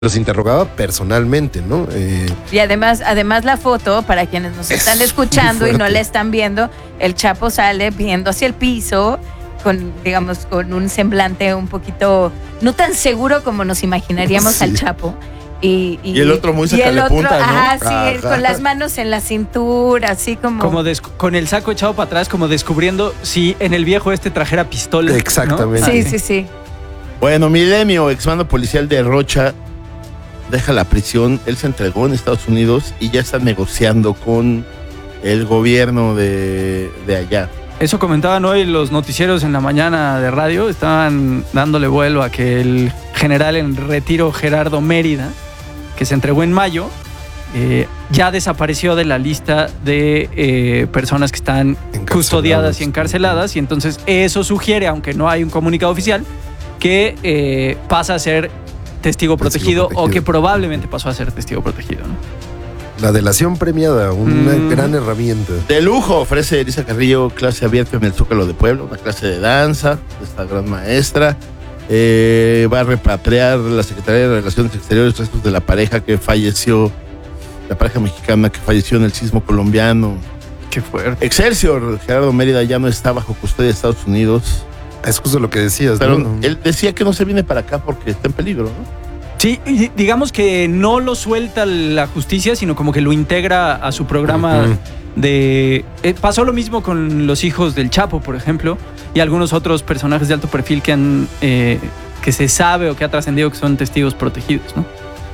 Los interrogaba personalmente, ¿no? Y además la foto, para quienes nos están escuchando y no la están viendo, el Chapo sale viendo hacia el piso con un semblante un poquito, no tan seguro como nos imaginaríamos al Chapo. Y el otro muy sacalepunta, ¿no? Ajá, con las manos en la cintura, así como con el saco echado para atrás, como descubriendo si en el viejo trajera pistola. Exactamente. ¿no? Sí. Bueno, Milenio, exmando policial de Rocha, deja la prisión. Él se entregó en Estados Unidos y ya está negociando con el gobierno de allá. Eso comentaban hoy los noticieros en la mañana de radio. Estaban dándole vuelo a que el general en retiro Gerardo Mérida, que se entregó en mayo, ya desapareció de la lista de personas que están custodiadas y encarceladas. Y entonces eso sugiere, aunque no hay un comunicado oficial, que pasa a ser testigo protegido o que probablemente pasó a ser testigo protegido, ¿no? La delación premiada, una gran herramienta. De lujo ofrece Elisa Carrillo clase abierta en el Zócalo de Puebla, una clase de danza de esta gran maestra. Va a repatriar la Secretaría de Relaciones Exteriores restos de la pareja que falleció, la pareja mexicana que falleció en el sismo colombiano. Qué fuerte. Excelsior, Gerardo Mérida ya no está bajo custodia de Estados Unidos. Es justo lo que decías, pero ¿no? Él decía que no se viene para acá porque está en peligro, ¿no? Sí, digamos que no lo suelta la justicia, sino como que lo integra a su programa de... pasó lo mismo con los hijos del Chapo, por ejemplo, y algunos otros personajes de alto perfil que se sabe o que ha trascendido que son testigos protegidos, ¿no?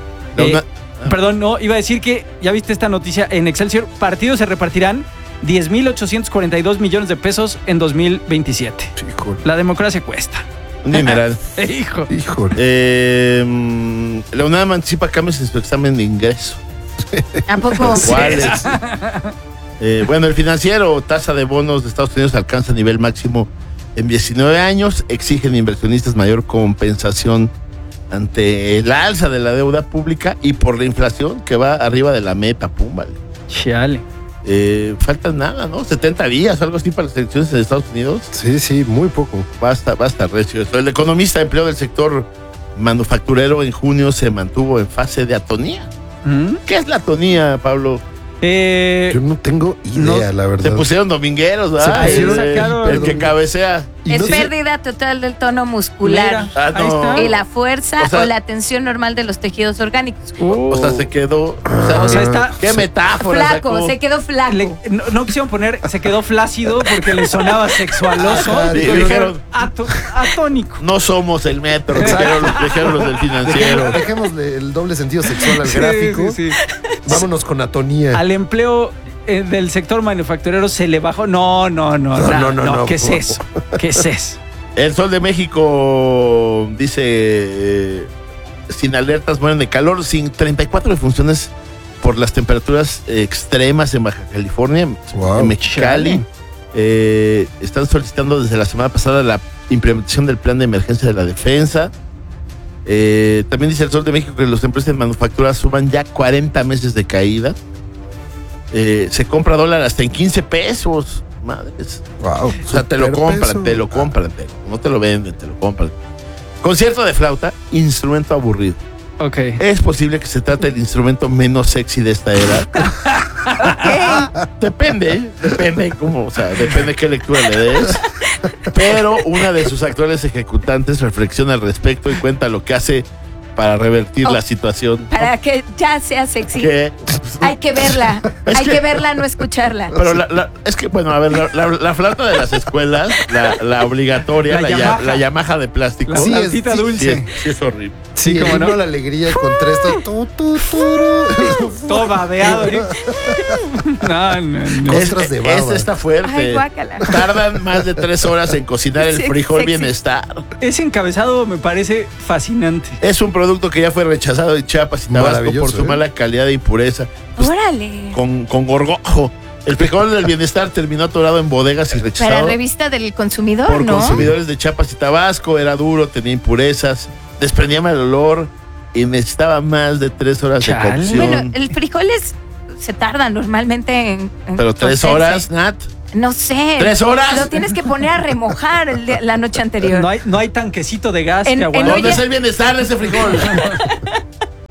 Perdón, no, iba a decir que, ya viste esta noticia, en Excelsior, partidos se repartirán 10,842 millones de pesos en 2027. Híjole. La democracia cuesta. Un dineral. Híjole. La UNAM anticipa cambios en su examen de ingreso. ¿A poco? ¿Cuáles? Bueno, el Financiero, tasa de bonos de Estados Unidos alcanza nivel máximo en 19 años. Exigen inversionistas mayor compensación ante el alza de la deuda pública y por la inflación que va arriba de la meta. Pum, vale. Chale. Faltan nada, ¿no? 70 días, algo así para las elecciones en Estados Unidos. Sí, muy poco. Basta recio eso. El economista empleo del sector manufacturero en junio se mantuvo en fase de atonía. ¿Qué es la atonía, Pablo? Yo no tengo idea, la verdad. Se pusieron domingueros, ¿verdad? El que cabecea. Es pérdida total del tono muscular. No. Y la fuerza o la tensión normal de los tejidos orgánicos. O sea, se quedó... está... ¡Qué metáfora! Flaco, se quedó flaco. No quisieron poner, se quedó flácido porque le sonaba sexualoso. Dijeron... Atónico. No somos el metro, dijeron los del Financiero. Dejémosle el doble sentido sexual al gráfico. Sí. Vámonos con atonía. Al empleo del sector manufacturero se le bajó. No. ¿Qué es eso? ¿Qué es eso? El Sol de México dice: sin alertas mueren de calor, sin 34 defunciones por las temperaturas extremas en Baja California, en Mexicali. Están solicitando desde la semana pasada la implementación del plan de emergencia de la defensa. También dice el Sol de México que las empresas de manufactura suman ya 40 meses de caída. Se compra dólar hasta en 15 pesos. Madres. Wow. O sea, te lo compran. No te lo venden, te lo compran. Concierto de flauta, instrumento aburrido. Ok. Es posible que se trate del instrumento menos sexy de esta era. Depende cómo, o sea, depende qué lectura le des. Pero una de sus actuales ejecutantes reflexiona al respecto y cuenta lo que hace para revertir la situación. Para que ya sea sexy. Hay que verla. Que verla, no escucharla. Pero es que, bueno, a ver, la flauta de las escuelas, la obligatoria, la Yamaha de plástico. La flautita dulce. Sí, es horrible. Sí, como no, la alegría contra esto. Todo babeado. No. Costras de baba. Esta está fuerte. Ay, guácala. Tardan más de 3 horas en cocinar el frijol sexy. Bienestar. Ese encabezado me parece fascinante. Es un producto que ya fue rechazado en Chiapas y Tabasco por su mala calidad e impureza. Pues, ¡Órale! Con gorgojo. El frijol del Bienestar terminó atorado en bodegas y rechazado. Para revista del consumidor, por ¿no? consumidores de Chiapas y Tabasco. Era duro, tenía impurezas, desprendía mal olor y necesitaba más de 3 horas de cocción. Bueno, el frijol se tarda normalmente en Pero 3 horas, Nat. No sé. 3 horas. Lo tienes que poner a remojar la noche anterior. No hay tanquecito de gas En que aguante. ¿Dónde es el bienestar de ese frijol?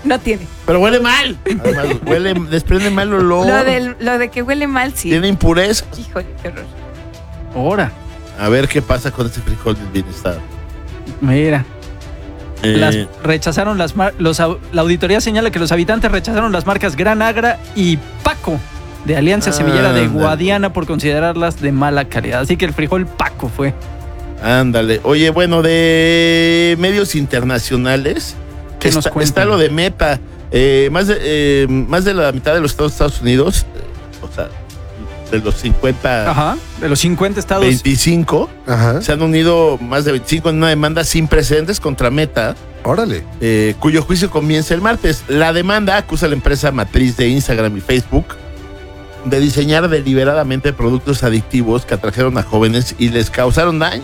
No tiene. Pero huele mal. Además, desprende mal olor. Lo de que huele mal, sí. Tiene impurezas. Híjole, qué horror. Ahora, A ver qué pasa con este frijol del bienestar. mira. Eh, Rechazaron la auditoría señala que los habitantes rechazaron las marcas Gran Agra y Paco de Alianza Semillera de Ándale. Guadiana por considerarlas de mala calidad. Así que el frijol Paco fue. Ándale. Oye, bueno, de medios internacionales ¿Qué nos cuentan? está lo de Meta. Más de la mitad de los Estados Unidos, o sea, de los 50, Ajá. De los 50 estados. 25, Ajá. se han unido más de 25 en una demanda sin precedentes contra Meta, Órale. cuyo juicio comienza el martes. La demanda acusa a la empresa matriz de Instagram y Facebook de diseñar deliberadamente productos adictivos que atrajeron a jóvenes y les causaron daño.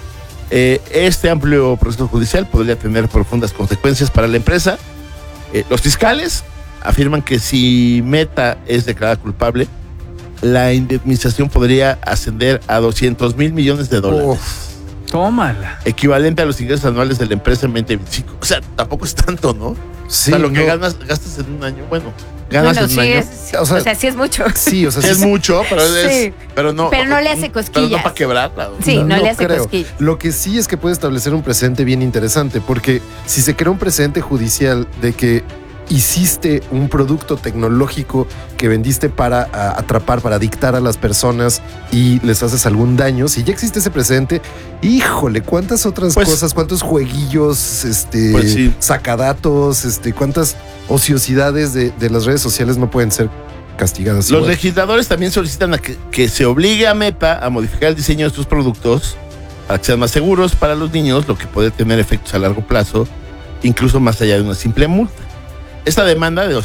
Este amplio proceso judicial podría tener profundas consecuencias para la empresa. Los fiscales afirman que si Meta es declarada culpable, la indemnización podría ascender a $200 mil millones, Tómala. equivalente a los ingresos anuales de la empresa en 2025. O sea, tampoco es tanto, ¿no? Sí, o sea, lo que no. gastas en un año, ganas en un sí año. o O sea, sea, sí es mucho. Sí, o sea, sí Es mucho, pero Sí. pero no. Pero no le hace cosquillas. Pero no para quebrarla. Sí, no le hace creo. cosquillas. Lo que sí es que puede establecer un precedente bien interesante, porque si se crea un precedente judicial de que hiciste un producto tecnológico que vendiste para atrapar, para dictar a las personas y les haces algún daño, si ya existe ese precedente, híjole, cuántas otras Pues- cosas, cuántos jueguillos, Pues sí. sacadatos, cuántas ociosidades de las redes sociales no pueden ser castigadas. Los igual. legisladores también solicitan a que se obligue a Meta a modificar el diseño de sus productos para que sean más seguros para los niños, lo que puede tener efectos a largo plazo, incluso más allá de una simple multa. Esta demanda de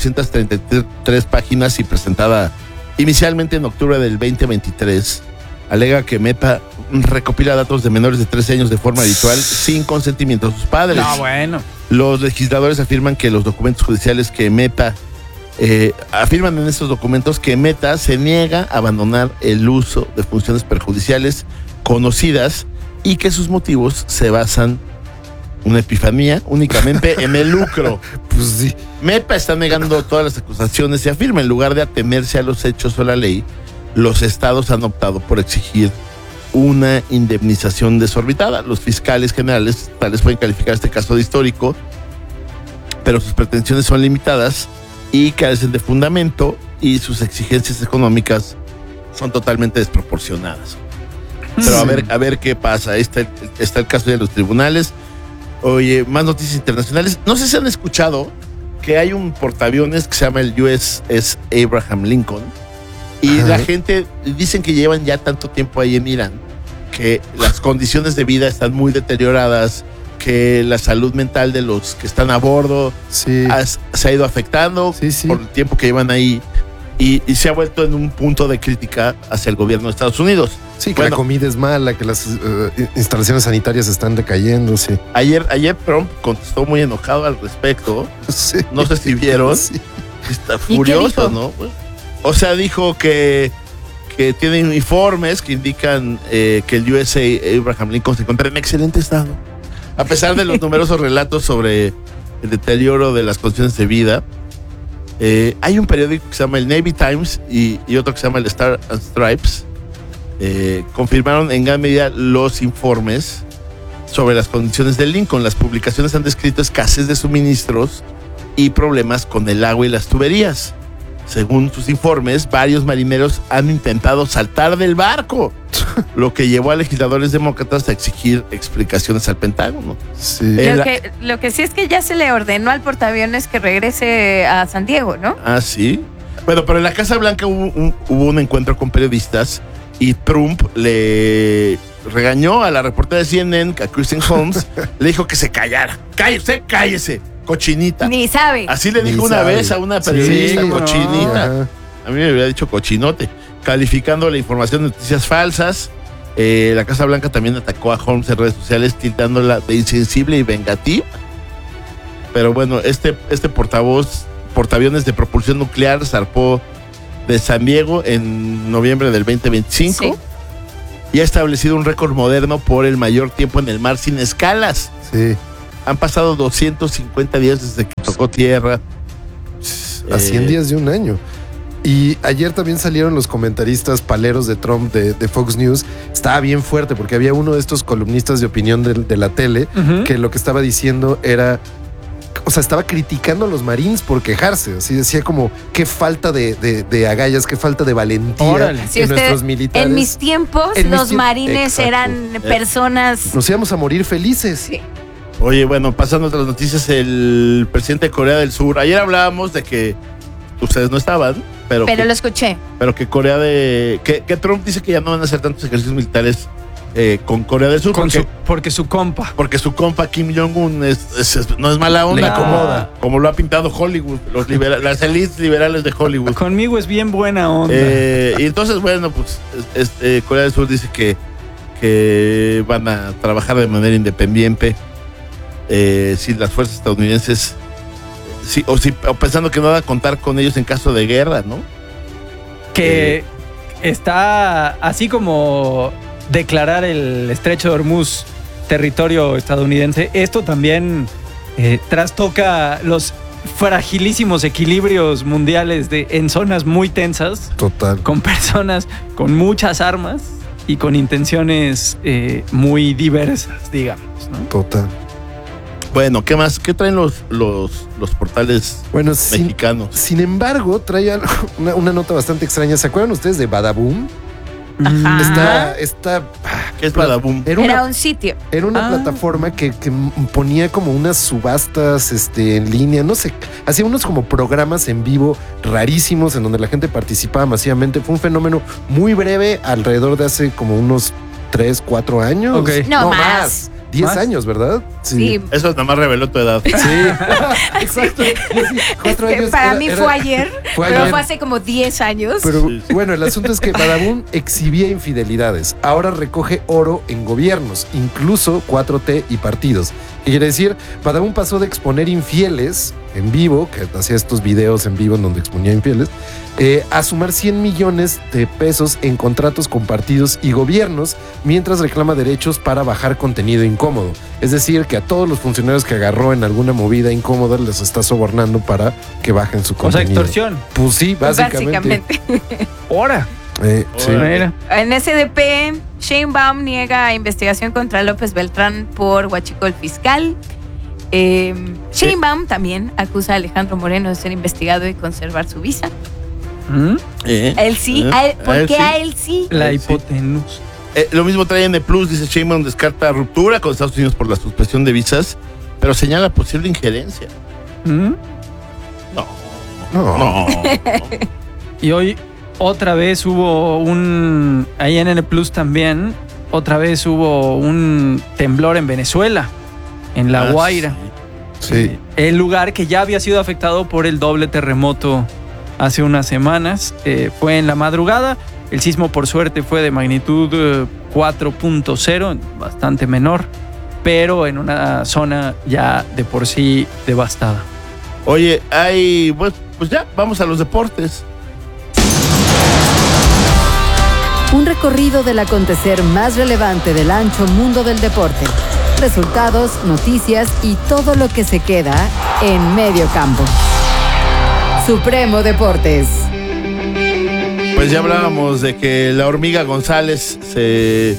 233 páginas y presentada inicialmente en octubre del 2023 alega que Meta recopila datos de menores de 13 años de forma habitual sin consentimiento de sus padres. No, bueno. Los legisladores afirman que los documentos judiciales que Meta afirman en estos documentos que Meta se niega a abandonar el uso de funciones perjudiciales conocidas y que sus motivos se basan una epifanía únicamente en el lucro. Pues sí. Meta está negando todas las acusaciones y afirma, en lugar de atenerse a los hechos o la ley, los estados han optado por exigir una indemnización desorbitada. Los fiscales generales tal vez pueden calificar este caso de histórico, pero sus pretensiones son limitadas y carecen de fundamento y sus exigencias económicas son totalmente desproporcionadas. Pero a ver qué pasa. Está el caso de los tribunales. Oye, más noticias internacionales. No sé si han escuchado que hay un portaaviones que se llama el USS Abraham Lincoln. Y Ajá. la gente dicen que llevan ya tanto tiempo ahí en Irán que las condiciones de vida están muy deterioradas, que la salud mental de los que están a bordo Sí. se ha ido afectando Sí, sí. por el tiempo que llevan ahí y se ha vuelto en un punto de crítica hacia el gobierno de Estados Unidos. Sí, que Bueno. la comida es mala, que las instalaciones sanitarias están decayendo, sí. Ayer Trump contestó muy enojado al respecto. Sí. No sé si vieron. Sí. Está qué furioso, dijo? ¿no? O sea, dijo que tienen informes que indican que el USA Abraham Lincoln se encuentra en excelente estado. A pesar de los numerosos relatos sobre el deterioro de las condiciones de vida, hay un periódico que se llama el Navy Times y otro que se llama el Star and Stripes. Confirmaron en gran medida los informes sobre las condiciones de Lincoln. Las publicaciones han descrito escasez de suministros y problemas con el agua y las tuberías. Según sus informes, varios marineros han intentado saltar del barco, lo que llevó a legisladores demócratas a exigir explicaciones al Pentágono. Sí. Lo que sí es que ya se le ordenó al portaaviones que regrese a San Diego, ¿no? Ah, sí. Bueno, pero en la Casa Blanca hubo un encuentro con periodistas y Trump le regañó a la reportera de CNN, a Kristen Holmes, le dijo que se callara. Cállese, cochinita. Ni sabe. Así le Ni dijo una sabe. vez a una periodista, Sí, cochinita. Ajá. A mí me hubiera dicho cochinote, calificando la información de noticias falsas. La Casa Blanca también atacó a Holmes en redes sociales, tildándola de insensible y vengativa. Pero bueno, este portaaviones de propulsión nuclear zarpó de San Diego en noviembre del 2025 Sí. y ha establecido un récord moderno por el mayor tiempo en el mar sin escalas. Sí. Han pasado 250 días desde que tocó tocó tierra. A 100 días de un año. Y ayer también salieron los comentaristas paleros de Trump de Fox News. Estaba bien fuerte porque había uno de estos columnistas de opinión de la tele que lo que estaba diciendo era... O sea, estaba criticando a los Marines por quejarse. Así decía como, qué falta de agallas, qué falta de valentía en nuestros militares. En mis tiempos, los marines eran personas... Nos íbamos a morir felices. Sí. Oye, bueno, pasando a otras noticias, el presidente de Corea del Sur. Ayer hablábamos de que ustedes no estaban, pero lo escuché. Pero que que Trump dice que ya no van a hacer tantos ejercicios militares con Corea del Sur. Porque su compa. Porque su compa Kim Jong-un no es mala onda, le incomoda. Como lo ha pintado Hollywood, las élites liberales de Hollywood. Conmigo es bien buena onda. Y entonces, bueno, pues Corea del Sur dice que van a trabajar de manera independiente si las fuerzas estadounidenses, o pensando que no van a contar con ellos en caso de guerra, ¿no? Que está así como declarar el Estrecho de Hormuz territorio estadounidense. Esto también trastoca los fragilísimos equilibrios mundiales en zonas muy tensas. Total. Con personas con muchas armas y con intenciones muy diversas, digamos, ¿no? Total. Bueno, ¿qué más? ¿Qué traen los portales mexicanos? Sin embargo, trae una nota bastante extraña. ¿Se acuerdan ustedes de Badaboom? Ajá. ¿Qué es Badaboom? Era un sitio. Era una plataforma que ponía como unas subastas en línea, no sé, hacía unos como programas en vivo rarísimos en donde la gente participaba masivamente. Fue un fenómeno muy breve, alrededor de hace como unos 3, 4 años. Okay. No, más. 10 años, ¿verdad? Sí. Eso nada más reveló tu edad. Sí, exacto. 4 años. Para mí fue ayer, pero ayer. fue hace como 10 años. Pero bueno, el asunto es que Badaboom exhibía infidelidades. Ahora recoge oro en gobiernos, incluso 4T y partidos. ¿Qué quiere decir? Badaboom pasó de exponer infieles en vivo, que hacía estos videos en vivo en donde exponía infieles, a sumar 100 millones de pesos en contratos con partidos y gobiernos, mientras reclama derechos para bajar contenido incómodo. Es decir, que a todos los funcionarios que agarró en alguna movida incómoda les está sobornando para que bajen su contenido. O sea, extorsión. Pues sí, básicamente. Ahora. Sí. En SDP, Sheinbaum niega investigación contra López Beltrán por huachicol fiscal. Sheinbaum también acusa a Alejandro Moreno de ser investigado y conservar su visa. Él sí. ¿Por qué a él sí? La hipotenusa. Lo mismo trae en el Plus, dice Sheinbaum descarta ruptura con Estados Unidos por la suspensión de visas, pero señala posible injerencia. No. Y hoy otra vez hubo ahí en el Plus también, otra vez hubo un temblor en Venezuela, en La Guaira. Sí. El lugar que ya había sido afectado por el doble terremoto hace unas semanas. Fue en la madrugada. El sismo, por suerte, fue de magnitud 4.0, bastante menor, pero en una zona ya de por sí devastada. Oye, pues ya, vamos a los deportes. Un recorrido del acontecer más relevante del ancho mundo del deporte. Resultados, noticias y todo lo que se queda en medio campo. Supremo Deportes. Pues ya hablábamos de que la hormiga González se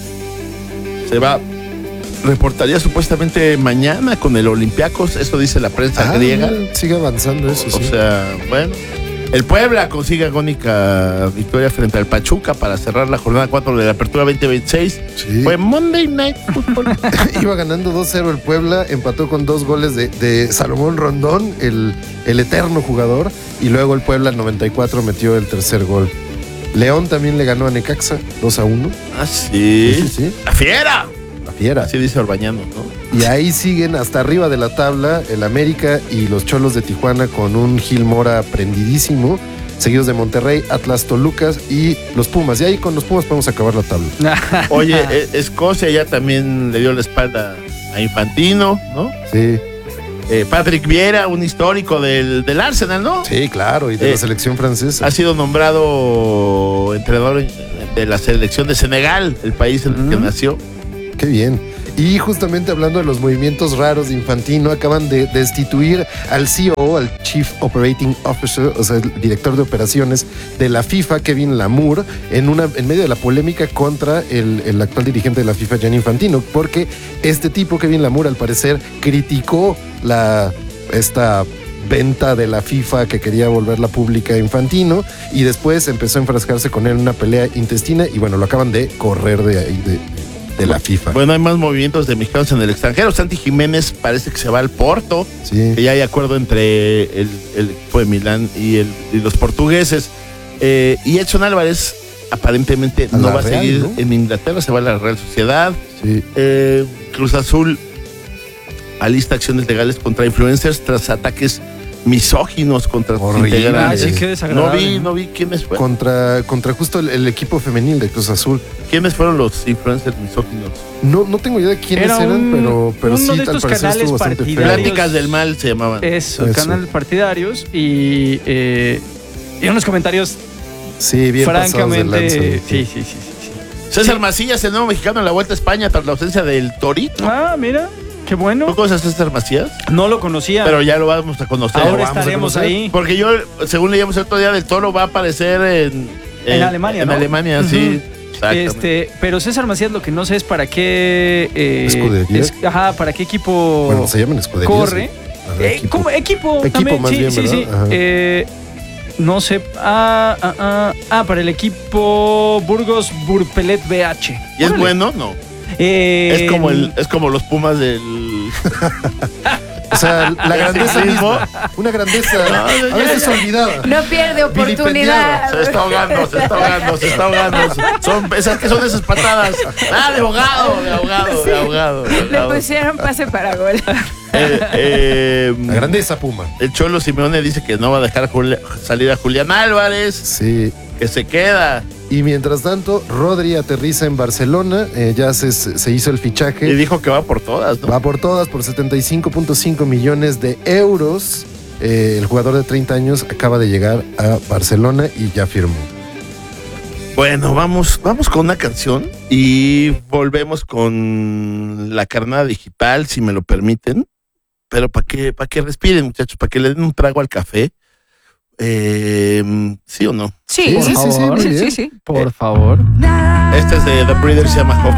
reportaría supuestamente mañana con el Olympiacos, eso dice la prensa griega. Sigue avanzando eso, O sea, bueno. El Puebla consigue agónica victoria frente al Pachuca para cerrar la jornada 4 de la Apertura 2026. Sí. Fue Monday Night Football. Iba ganando 2-0 el Puebla, empató con 2 goles de Salomón Rondón, el eterno jugador, y luego el Puebla al 94 metió el tercer gol. León también le ganó a Necaxa 2-1. Ah, sí. Sí. ¡La fiera! La fiera. Así dice Orbañano, ¿no? Y ahí siguen hasta arriba de la tabla el América y los Cholos de Tijuana con un Gil Mora prendidísimo, seguidos de Monterrey, Atlas, Tolucas y los Pumas. Y ahí con los Pumas podemos acabar la tabla. Oye, Escocia ya también le dio la espalda a Infantino, ¿no? Sí. Patrick Vieira, un histórico del Arsenal, ¿no? Sí, claro, y de la selección francesa. Ha sido nombrado entrenador de la selección de Senegal, el país en el que nació. Qué bien. Y justamente hablando de los movimientos raros de Infantino, acaban de destituir al CEO, al Chief Operating Officer, o sea, el director de operaciones de la FIFA, Kevin Lamour, en medio de la polémica contra el actual dirigente de la FIFA, Gianni Infantino, porque este tipo, Kevin Lamour, al parecer criticó esta venta de la FIFA que quería volverla pública a Infantino, y después empezó a enfrascarse con él en una pelea intestina y bueno, lo acaban de correr de ahí de la FIFA. Bueno, hay más movimientos de mexicanos en el extranjero. Santi Jiménez parece que se va al Porto. Sí. Que ya hay acuerdo entre el equipo de Milán y los portugueses. Y Edson Álvarez aparentemente no va a seguir, ¿no?, en Inglaterra, se va a la Real Sociedad. Sí. Cruz Azul alista acciones legales contra influencers tras ataques misóginos contra sus integrantes. Sí, qué desagradable. No vi quiénes fueron. Contra justo el equipo femenil de Cruz Azul. ¿Quiénes fueron los influencers misóginos? No tengo idea de quiénes eran, pero sí, uno de estos al parecer canales estuvo bastante feo. partidarios. Pláticas del mal se llamaban. Eso, canales partidarios y unos comentarios Sí, bien francamente. pasados de lanza. Sí. César Macías, el nuevo mexicano en la Vuelta a España tras la ausencia del Torito. Ah, mira, qué ¿Tú bueno. conoces a César Macías? No lo conocía. Pero ya lo vamos a conocer. ahora Vamos a estaremos conocer. ahí. Porque yo, según leíamos el otro día, del Toro va a aparecer en Alemania, En ¿no? Alemania, sí. Exactamente. Pero César Macías, lo que no sé es para qué ¿Escudería? para qué equipo Bueno, se llaman escuderías. corre. Sí. A ver, Como equipo también, más sí, bien, sí. ¿verdad? Ajá. No sé. Para el equipo Burgos Burpelet BH. ¿Y es Órale. bueno? No. Es como los Pumas del... O sea, la grandeza misma. Una grandeza a veces olvidada. No pierde oportunidad. Se está ahogando. Son esas patadas. De ahogado. Le pusieron pase para gol. La grandeza Puma. El Cholo Simeone dice que no va a dejar salir a Julián Álvarez, Sí. que se queda. Y mientras tanto, Rodri aterriza en Barcelona. Ya se hizo el fichaje. Y dijo que va por todas, ¿no? Va por todas por 75.5 millones de euros. El jugador de 30 años acaba de llegar a Barcelona y ya firmó. Bueno, vamos con una canción y volvemos con la carnada digital, si me lo permiten. Pero para que respiren, muchachos, para que le den un trago al café. ¿Sí o no? Sí, Sí, sí. muy bien. Por favor. Este es de The Breeders, se llama Hoff.